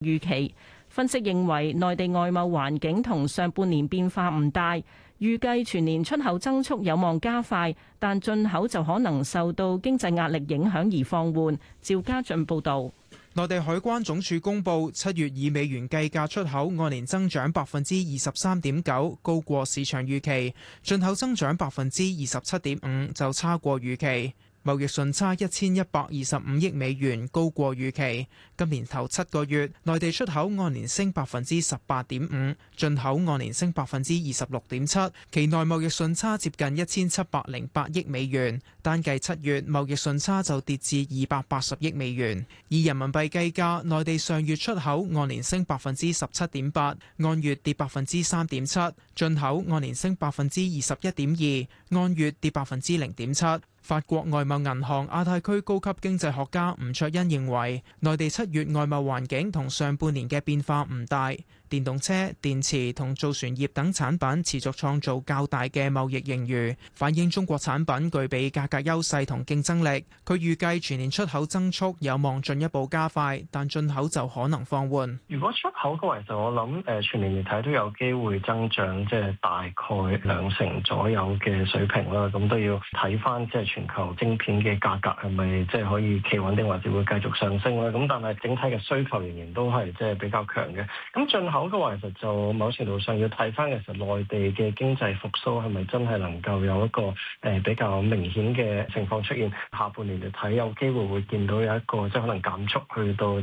預期。分析認為，內地外貿環境同上半年變化唔大，預計全年出口增速有望加快，但進口就可能受到經濟壓力影響而放緩。趙家俊報導。 內地海關總署公佈，7月以美元計價出口按年增長23.9%，高過市場預期；進口增長27.5%，就差過預期。貿易順差1125億美元，高過預期。今年頭7個月，內地出口按年升18.5%，進口按年升26.7%，期內貿易順差接近1708億美元。單計7月貿易順差就跌至280億美元。以人民幣計價，內地上月出口按年升17.8%，按月跌3.7%；進口按年升21.2%，按月跌0.7%。法國外貿銀行亞太區高級經濟學家吳卓恩認為，內地7月外貿環境同上半年嘅變化唔大，電動車、電池同造船業等產品持續創造較大嘅貿易盈餘，反映中國產品具備價格優勢同競爭力。佢預計全年出口增速有望進一步加快，但進口就可能放緩。 如果出口嘅話，就我諗全年嚟睇都有機會增長，即係大概2成左右嘅水平啦。咁都要睇翻即係全球晶片嘅價格係咪即係可以企穩定，或者會繼續上升咧？咁但係整體嘅需求仍然都係即係比較強嘅。咁進口嘅話，其實就某程度上要睇翻其實內地嘅經濟復甦係咪真係能夠有一個比較明顯嘅情況出現。下半年嚟睇，有機會會見到有一個即係可能減速去到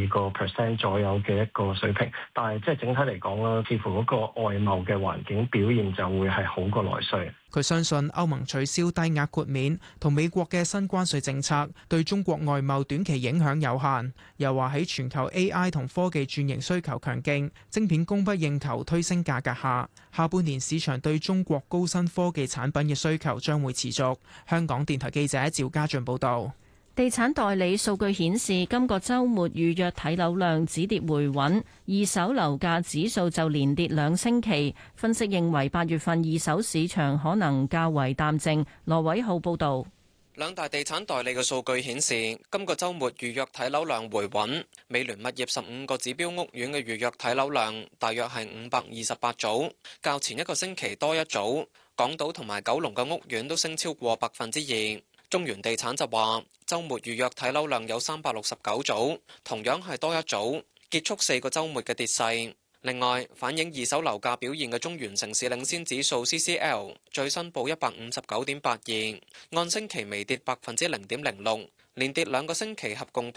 22% 左右嘅一個水平。但係即係整體嚟講啦，似乎嗰個外貿嘅環境表現就會係好過內需。 佢相信歐盟取消低額豁免同美國嘅新關稅政策對中國外貿短期影響有限。又話喺全球 AI 同科技轉型需求強勁，晶片供不應求推升價格下，下半年市場對中國高新科技產品嘅需求將會持續。香港電台記者趙家俊報道。 地產代理數據顯示，今個週末預約睇樓量止跌回穩，二手樓價指數就連跌2星期。分析認為8月份二手市場可能較為淡靜。羅偉浩報導。 兩大地產代理嘅數據顯示，今個週末預約睇樓量回穩。美聯物業15個指標屋苑嘅預約睇樓量大約係528組，較前一個星期多一組。港島同埋九龍嘅屋苑都升超過2%。中原地產就話，週末預約睇樓量有369組，同樣係多一組，結束4個週末嘅跌勢。另外，反映二手樓價表現嘅中原城市領先指數 CCL 最新報159.82，按星期微跌0.06%，連跌2個星期，合共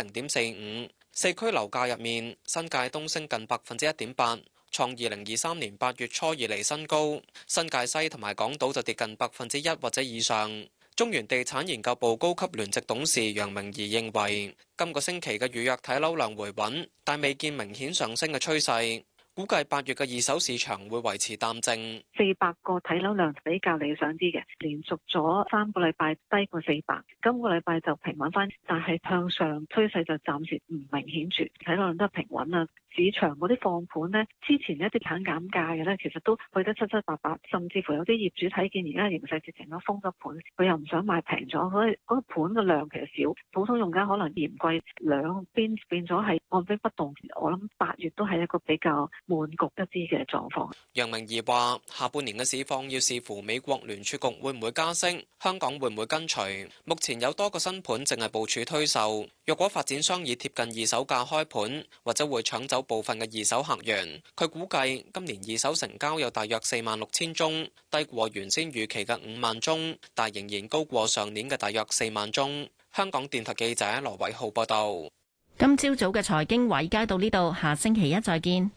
0.45%。四區樓價入面，新界東升近1.8%，創2023年8月初以嚟新高；新界西同埋港島就跌近1%或者以上。中原地產研究部高級聯席董事楊明儀認為，今個星期嘅預約睇樓量回穩，但未見明顯上升嘅趨勢。估計8月嘅二手市場會維持淡靜。 400個睇樓量比較理想啲嘅，連續咗3個禮拜低過400，今個禮拜就平穩翻，但係向上趨勢就暫時唔明顯住，睇樓量都係平穩啦。市場嗰啲放盤呢，之前一啲減價嘅呢，其實都去得七七八八，甚至乎有啲業主睇見而家形勢直情都封咗盤，佢又唔想賣平咗，所以嗰個盤嘅量其實少，普通用家可能嫌貴，兩邊變咗係按兵不動。我諗8月都係一個比較悶局一啲嘅狀況。 楊明儀話：下半年嘅市況要視乎美國聯儲局會唔會加息，香港會唔會跟隨。目前有多個新盤淨係部署推售，若果發展商以貼近二手價開盤，或者會搶走部分嘅二手客源。佢估計今年二手成交有大約46,000宗，低過原先預期嘅5萬宗，但仍然高過上年嘅大約4萬宗。香港電台記者羅偉浩報道。 今朝早嘅財經偉街到呢度，下星期一再見。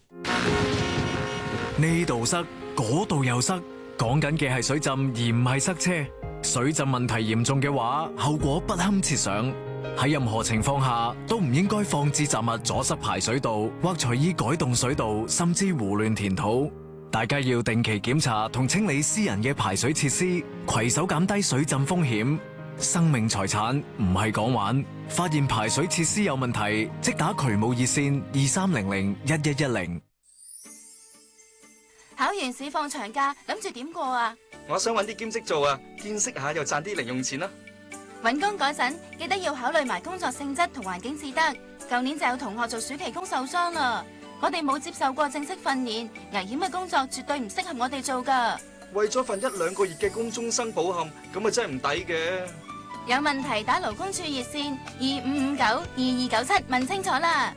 呢度塞，嗰度又塞，講緊嘅係水浸而唔係塞車。水浸問題嚴重嘅話，後果不堪設想。喺任何情況下都唔應該放置雜物阻塞排水道，或隨意改動水道，甚至胡亂填土。大家要定期檢查同清理私人嘅排水設施，攜手減低水浸風險。生命財產唔係講玩，發現排水設施有問題，即打渠務熱線23001110。 考完試放長假，諗住點過啊？ 我想揾啲兼職做啊，見識下又賺啲零用錢啦。 揾工嗰陣記得要考慮埋工作性質同環境至得。舊年就有同學做暑期工受傷啦。我哋冇接受過正式訓練，危險嘅工作絕對唔適合我哋做㗎。 為咗份1-2個月嘅工終生抱憾，咁啊真係唔抵嘅。 有問題打勞工處熱線25592297問清楚啦。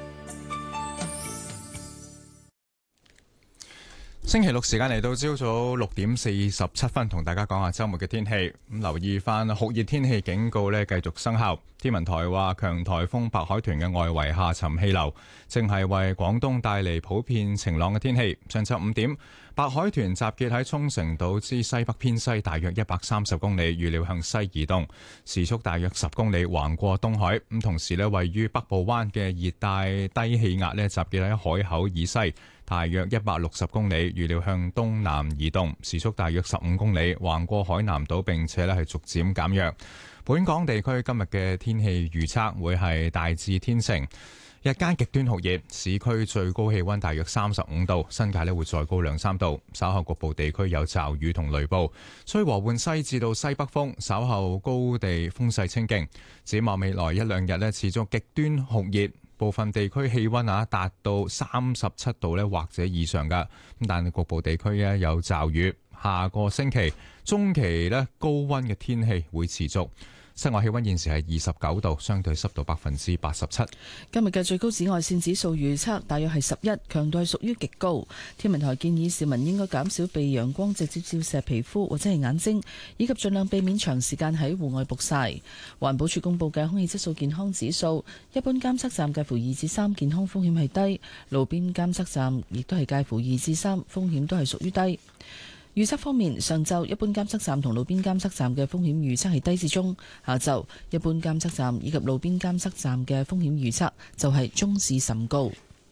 星期六時間嚟到朝早6點47分，同大家講下周末嘅天氣。咁留意翻酷熱天氣警告呢繼續生效。天文台話強颱風白海豚嘅外圍下沉氣流正係為廣東帶嚟普遍晴朗嘅天氣。上晝5點，白海豚集結喺沖繩島之西北偏西大約130公里，預料向西移動，時速大約10公里，橫過東海。咁同時呢，位於北部灣嘅熱帶低氣壓呢集結喺海口以西大約160公里，預料向東南移動，時速大約15公里，橫過海南島，並且咧係逐漸減弱。本港地區今日嘅天氣預測會係大致天晴，日間極端酷熱，市區最高氣溫大約35度，新界咧會再高2-3度。稍後局部地區有驟雨同雷暴，吹和緩西至到西北風，稍後高地風勢清勁。展望未來1-2日咧持續極端酷熱。部分地區氣溫達到37度咧或者以上㗎，但係局部地區咧有驟雨。下個星期中期咧高溫嘅天氣會持續。室外氣溫現時係29度，相對濕度87%。 今日嘅最高紫外線指數預測大約係11，強度係屬於極高。天文台建議市民應該減少被陽光直接照射皮膚或者係眼睛，以及盡量避免長時間喺戶外曝曬。環保署公布嘅空氣質素健康指數，一般監測站介乎2至3，健康風險係低；路邊監測站亦都係介乎2至3，風險都係屬於低。預測方面，上晝一般監測站同路邊監測站嘅風險預測係低至中，下晝一般監測站以及路邊監測站嘅風險預測就係中至甚高。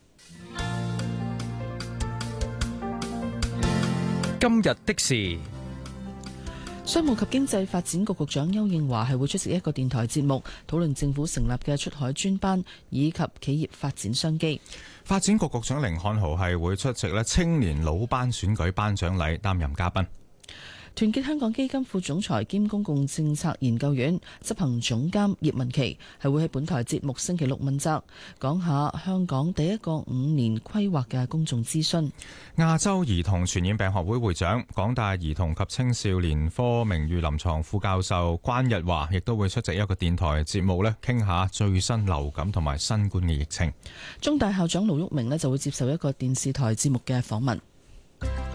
今日的事， 商務及經濟發展局局長邱應華係會出席一個電台節目，討論政府成立嘅出海專班以及企業發展商機。 發展局局長甯漢豪係會出席青年老班選舉頒獎禮，擔任嘉賓。 團結香港基金副總裁兼公共政策研究院執行總監葉文琪係會喺本台節目星期六問責，講下香港第一個5年規劃嘅公眾諮詢。 亞洲兒童傳染病學會會長、港大兒童及青少年科名譽臨床副教授關日華亦都會出席一個電台節目咧，傾下最新流感同埋新冠嘅疫情。 中大校長盧煜明咧就會接受一個電視台節目嘅訪問。